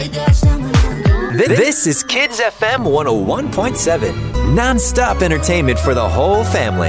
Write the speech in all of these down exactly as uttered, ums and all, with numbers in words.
This is Kids F M one oh one point seven. Non-stop entertainment for the whole family.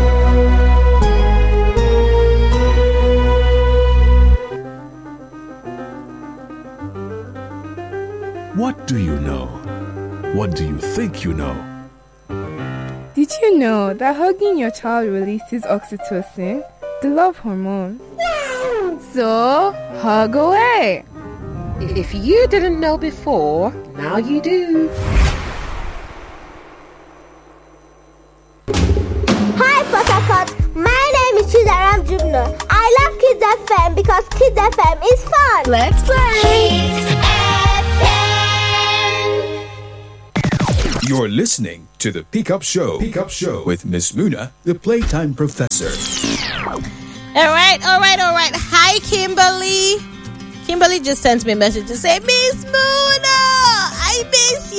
What do you know? What do you think you know? Did you know that hugging your child releases oxytocin, the love hormone? So, hug away. If you didn't know before, now you do. Hi, Buttercup. My name is Chizaram Jubner. I love Kids F M because Kids F M is fun. Let's play. Kids F M. You're listening to the Pick Up Show. Pick Up Show with Miss Muna, the Playtime Professor. All right, all right, all right. Hi, Kimberly. Kimberly just sent me a message to say, Miss Muna, I miss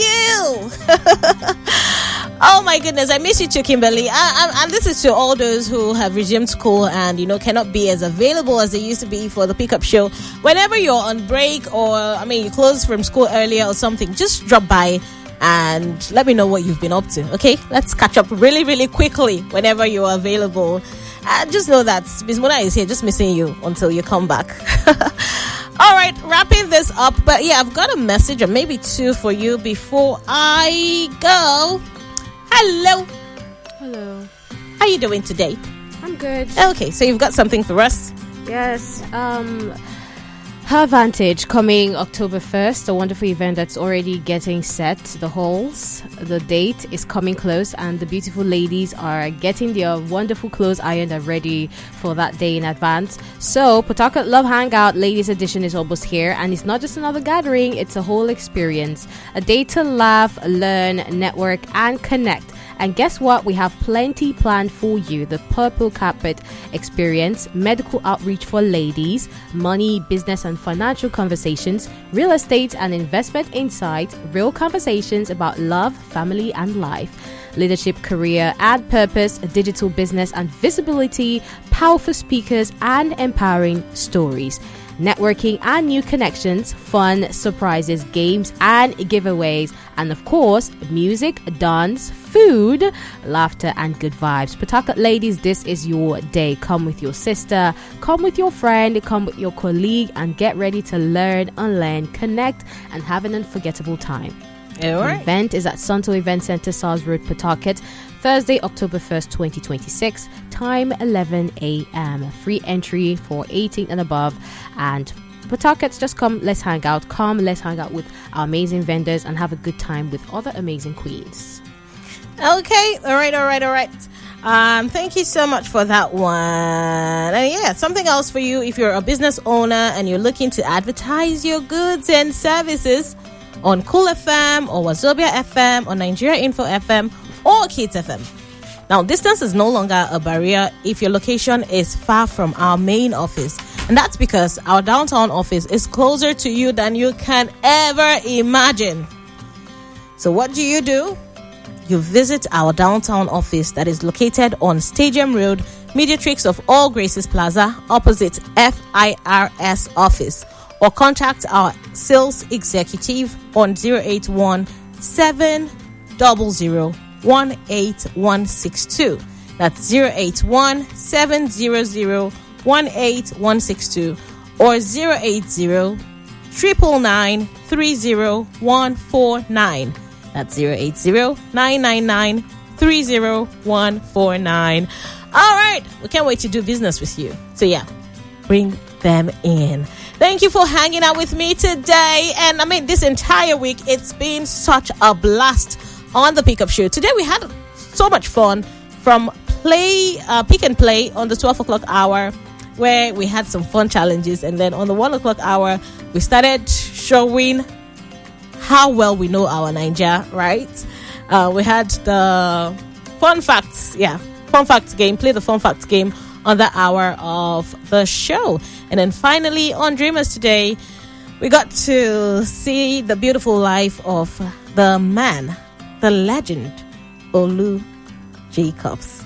you. Oh my goodness, I miss you too, Kimberly. I, I, and this is to all those who have resumed school and, you know, cannot be as available as they used to be for the pickup show. Whenever you're on break or, I mean, you close from school earlier or something, just drop by and let me know what you've been up to, okay? Let's catch up really, really quickly whenever you're available. And just know that Miss Muna is here, just missing you until you come back. All right, wrapping this up. But yeah, I've got a message or maybe two for you before I go. Hello. Hello. How are you doing today? I'm good. Okay, so you've got something for us? Yes. Um, Her Vantage coming October first, a wonderful event that's already getting set. The halls, the date is coming close, and the beautiful ladies are getting their wonderful clothes ironed and ready for that day in advance. So, Pawtucket Love Hangout Ladies Edition is almost here, and it's not just another gathering, it's a whole experience. A day to laugh, learn, network, and connect. And guess what? We have plenty planned for you. The Purple Carpet Experience, medical outreach for ladies, money, business and financial conversations, real estate and investment insight, real conversations about love, family and life, leadership, career and purpose, digital business and visibility, powerful speakers and empowering stories. Networking and new connections, fun, surprises, games and giveaways, and of course, music, dance, food, laughter and good vibes. Pawtucket ladies, this is your day. Come with your sister, come with your friend, come with your colleague and get ready to learn, unlearn, connect and have an unforgettable time. All right. The event is at Sunto Event Center, SARS Road, Pawtucket, Thursday, October first, twenty twenty-six, time eleven a.m. Free entry for eighteen and above. And Pawtuckets, just come, let's hang out. Come, let's hang out with our amazing vendors and have a good time with other amazing queens. Okay, all right, all right, all right. Um, thank you so much for that one. And yeah, something else for you if you're a business owner and you're looking to advertise your goods and services on Cool F M or Wazobia F M or Nigeria Info F M or Kids F M. Now, distance is no longer a barrier if your location is far from our main office. And that's because our downtown office is closer to you than you can ever imagine. So what do you do? You visit our downtown office that is located on Stadium Road, Mediatrix of All Graces Plaza, opposite F I R S office. Or contact our sales executive on zero eight one, seven zero zero, one eight one six two. That's zero eight one, seven zero zero, one eight one six two or zero eight zero, nine nine nine, three zero one four nine. That's zero eight zero, nine nine nine, three zero one four nine. All right, we can't wait to do business with you. So yeah, bring them in. Thank you for hanging out with me today. And I mean, this entire week, it's been such a blast on the Pickup Show. Today, we had so much fun from play, uh, pick and play on the twelve o'clock hour, where we had some fun challenges. And then on the one o'clock hour, we started showing how well we know our Naija, right? Uh, we had the fun facts. Yeah, fun facts game. Play the fun facts game on the hour of the show. And then finally on Dreamers today, we got to see the beautiful life of the man, the legend, Olu Jacobs.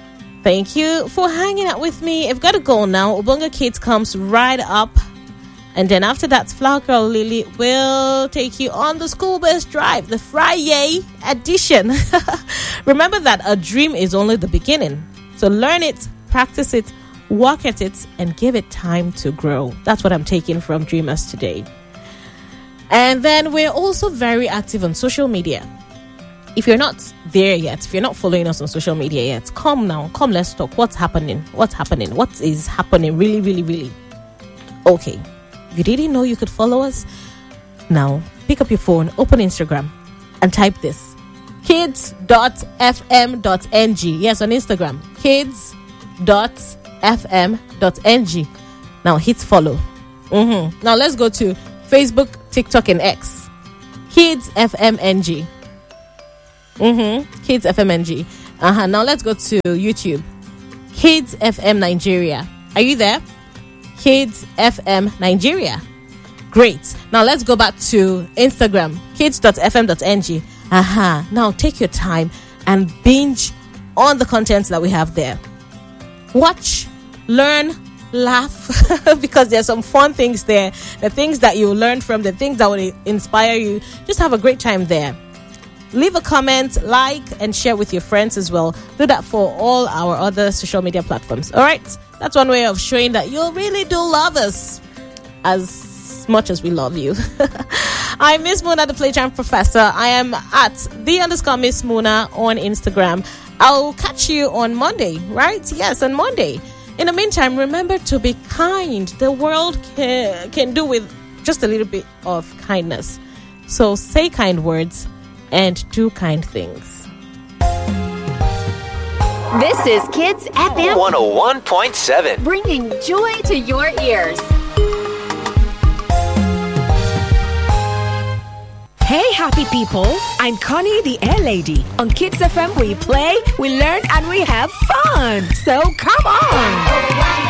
Thank you for hanging out with me. I've got to go now. Ubonga Kids comes right up. And then after that, Flower Girl Lily will take you on the school bus drive, the Friday edition. Remember that a dream is only the beginning. So learn it, practice it, work at it, and give it time to grow. That's what I'm taking from Dreamers today. And then we're also very active on social media. If you're not there yet, if you're not following us on social media yet, come now, come, let's talk. What's happening? What's happening? What is happening? Really, really, really? Okay. If you didn't know you could follow us, now pick up your phone, open Instagram, and type this: kids dot f m dot n g. Yes, on Instagram, kids dot f m dot n g. Now hit follow. Mm-hmm. Now let's go to Facebook, TikTok, and X. Kids F M N G. Mm-hmm. Kids F M N G. Uh-huh. Now let's go to YouTube. Kids F M Nigeria. Are you there? Kids F M Nigeria. Great. Now let's go back to Instagram. kids dot f m dot n g. Aha. Now take your time and binge on the content that we have there. Watch, learn, laugh, because there's some fun things there. The things that you learn from, the things that will inspire you. Just have a great time there. Leave a comment, like, and share with your friends as well. Do that for all our other social media platforms. All right? That's one way of showing that you really do love us as much as we love you. I'm Miss Muna, the Playtime Professor. I am at the underscore Miss Muna on Instagram. I'll catch you on Monday, right? Yes, on Monday. In the meantime, remember to be kind. The world can, can do with just a little bit of kindness. So say kind words and do kind things. This is Kids F M one oh one point seven, bringing joy to your ears. Hey, happy people. I'm Connie, the Air Lady. On Kids F M, we play, we learn, and we have fun. So come on.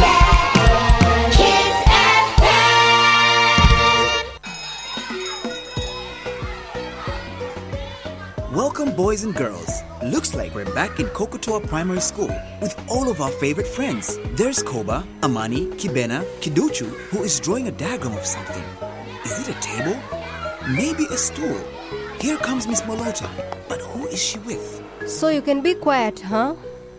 Welcome, boys and girls. Looks like we're back in Kokotoa Primary School with all of our favorite friends. There's Koba, Amani, Kibena, Kiduchu, who is drawing a diagram of something. Is it a table? Maybe a stool. Here comes Miss Molota. But who is she with? So you can be quiet, huh?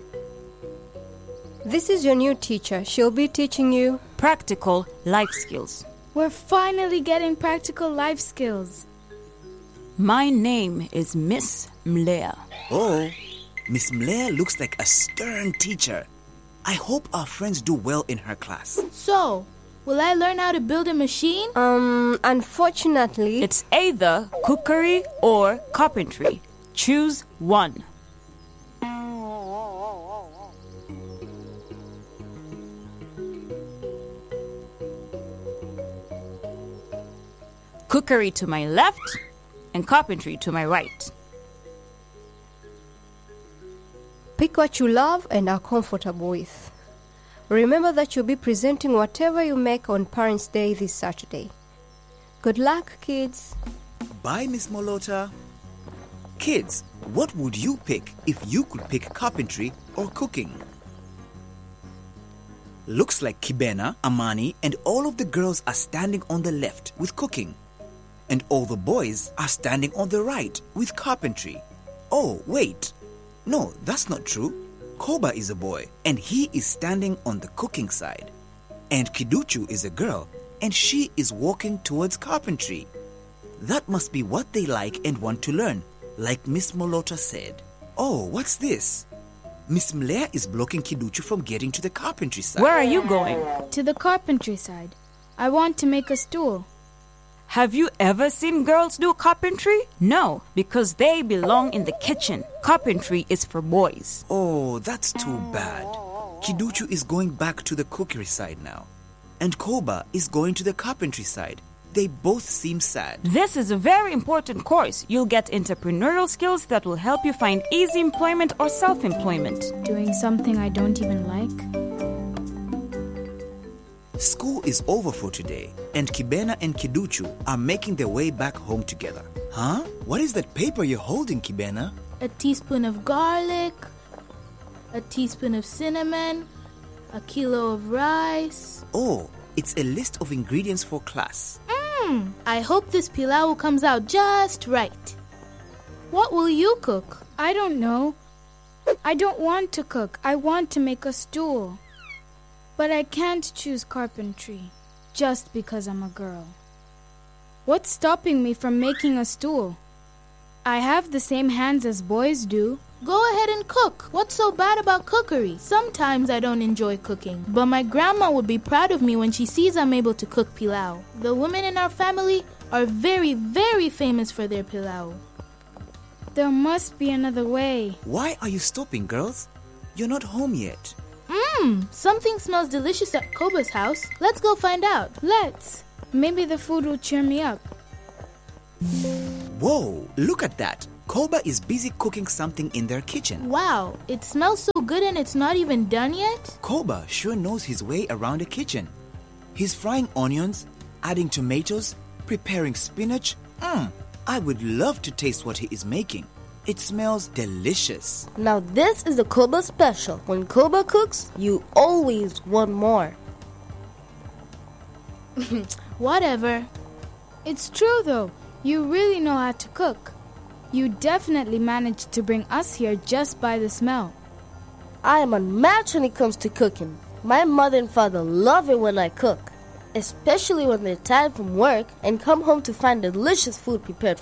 This is your new teacher. She'll be teaching you practical life skills. We're finally getting practical life skills. My name is Miss Mlea. Oh, Miss Mlea looks like a stern teacher. I hope our friends do well in her class. So, will I learn how to build a machine? Um, unfortunately, it's either cookery or carpentry. Choose one. Cookery to my left and carpentry to my right. Pick what you love and are comfortable with. Remember that you'll be presenting whatever you make on Parents' Day this Saturday. Good luck, kids. Bye, Miss Molota. Kids, what would you pick if you could pick carpentry or cooking? Looks like Kibena, Amani, and all of the girls are standing on the left with cooking. And all the boys are standing on the right with carpentry. Oh, wait. No, that's not true. Koba is a boy, and he is standing on the cooking side. And Kiduchu is a girl, and she is walking towards carpentry. That must be what they like and want to learn, like Miss Molota said. Oh, what's this? Miss Mlea is blocking Kiduchu from getting to the carpentry side. Where are you going? To the carpentry side. I want to make a stool. Have you ever seen girls do carpentry? No, because they belong in the kitchen. Carpentry is for boys. Oh, that's too bad. Kiduchu is going back to the cookery side now. And Koba is going to the carpentry side. They both seem sad. This is a very important course. You'll get entrepreneurial skills that will help you find easy employment or self-employment. Doing something I don't even like. School is over for today, and Kibena and Kiduchu are making their way back home together. Huh? What is that paper you're holding, Kibena? A teaspoon of garlic, a teaspoon of cinnamon, a kilo of rice. Oh, It's a list of ingredients for class. Mmm, I hope this pilau comes out just right. What will you cook? I don't know. I don't want to cook. I want to make a stool. But I can't choose carpentry just because I'm a girl. What's stopping me from making a stool? I have the same hands as boys do. Go ahead and cook. What's so bad about cookery? Sometimes I don't enjoy cooking, but my grandma would be proud of me when she sees I'm able to cook pilau. The women in our family are very, very famous for their pilau. There must be another way. Why are you stopping, girls? You're not home yet. Mmm, something smells delicious at Koba's house. Let's go find out. Let's. Maybe the food will cheer me up. Whoa, look at that. Koba is busy cooking something in their kitchen. Wow, it smells so good and it's not even done yet? Koba sure knows his way around a kitchen. He's frying onions, adding tomatoes, preparing spinach. Mmm, I would love to taste what he is making. It smells delicious. Now this is the Koba special. When Koba cooks, you always want more. Whatever. It's true though. You really know how to cook. You definitely managed to bring us here just by the smell. I am unmatched when it comes to cooking. My mother and father love it when I cook, especially when they're tired from work and come home to find delicious food prepared